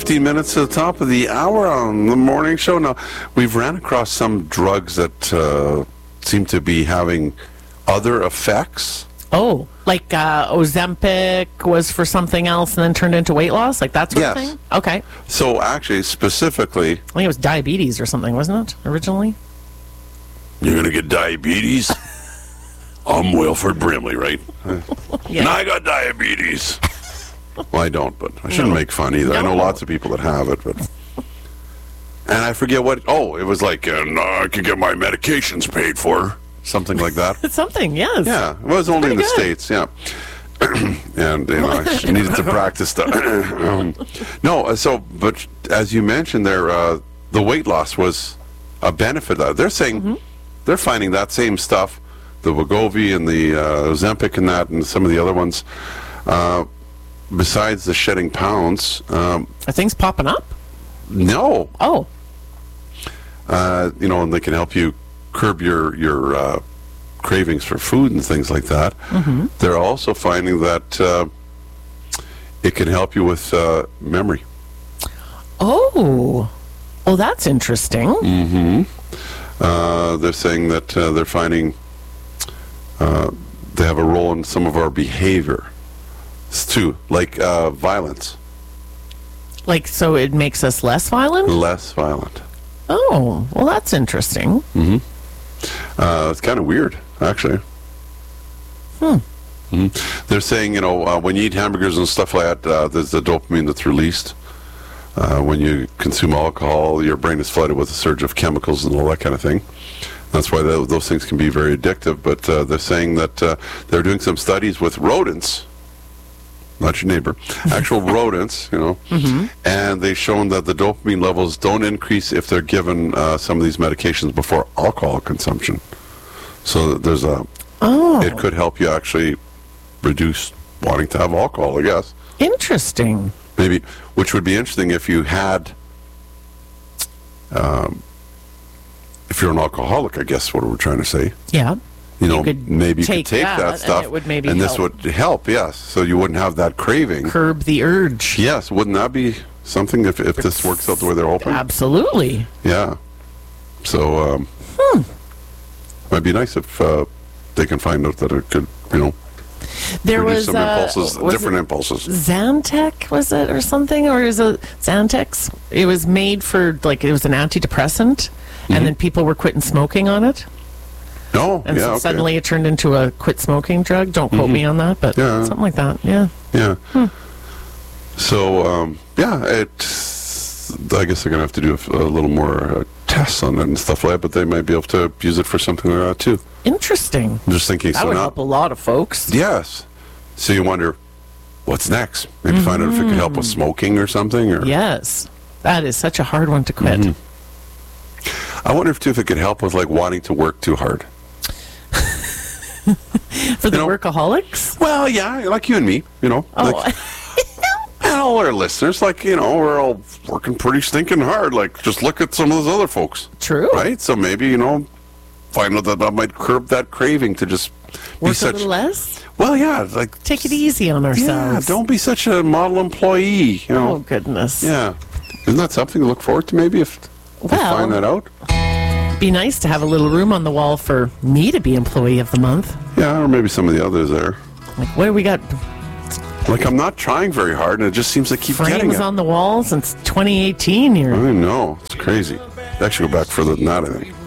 15 minutes to the top of the hour on the morning show. Now, we've ran across some drugs that seem to be having other effects. Oh, like Ozempic was for something else and then turned into weight loss? Like that sort of thing? Okay. So actually, specifically... I think it was diabetes or something, wasn't it, originally? You're going to get diabetes? I'm Wilford Brimley, right? Yeah. And I got diabetes. Well, I don't, but I shouldn't make fun either. I know lots of people that have it, but... And I forget what... Oh, it was like, I could get my medications paid for. Something like that. Something, yes. Yeah, it was only in the States, yeah. And, I needed to practice that. But as you mentioned there, the weight loss was a benefit. They're saying, they're finding that same stuff, the Wegovy and the Ozempic and that, and some of the other ones, besides the shedding pounds. Are things popping up? No. Oh. And they can help you curb your cravings for food and things like that. They're also finding that it can help you with memory. Oh, that's interesting. They're saying that they're finding they have a role in some of our behavior too, like violence. Like, so it makes us less violent? Less violent. Oh, well, that's interesting. It's kind of weird, actually. They're saying, when you eat hamburgers and stuff like that, there's the dopamine that's released. When you consume alcohol, your brain is flooded with a surge of chemicals and all that kind of thing. That's why those things can be very addictive. But they're saying that they're doing some studies with rodents, not your neighbor, actual rodents, and they've shown that the dopamine levels don't increase if they're given some of these medications before alcohol consumption. So there's it could help you actually reduce wanting to have alcohol, I guess. Interesting. Maybe, which would be interesting if you had, if you're an alcoholic, I guess what we're trying to say. Yeah. Maybe you could take that stuff, and it would maybe and help. this would help, yes. So you wouldn't have that craving. Curb the urge. Yes, wouldn't that be something if this works out the way they're hoping? Absolutely. Yeah. So, might be nice if they can find out that it could, there reduce was some impulses, different it impulses. Zantac, was it, or something? Or is it Xantex? It was made for, it was an antidepressant, and then people were quitting smoking on it. Oh, and so suddenly it turned into a quit smoking drug. Don't quote me on that, but something like that. Yeah. Yeah. So, I guess they're going to have to do a little more tests on it and stuff like that, but they might be able to use it for something like that too. Interesting. I'm just thinking. That would help a lot of folks. Yes. So you wonder, what's next? Maybe find out if it could help with smoking or something. Or yes. That is such a hard one to quit. I wonder if it could help with wanting to work too hard. For the workaholics? Well, yeah, like you and me, and all our listeners, we're all working pretty stinking hard. Just look at some of those other folks. True. Right? So maybe, find out that might curb that craving to just work a little less? Well, yeah. Take it easy on ourselves. Yeah, don't be such a model employee, Oh, goodness. Yeah. Isn't that something to look forward to, maybe, if you find that out? Be nice to have a little room on the wall for me to be employee of the month. Yeah, or maybe some of the others there. What do we got? I'm not trying very hard, and it just seems to keep getting it. Frames on the wall since 2018 here. I know. It's crazy. Actually, go back further than that, I think.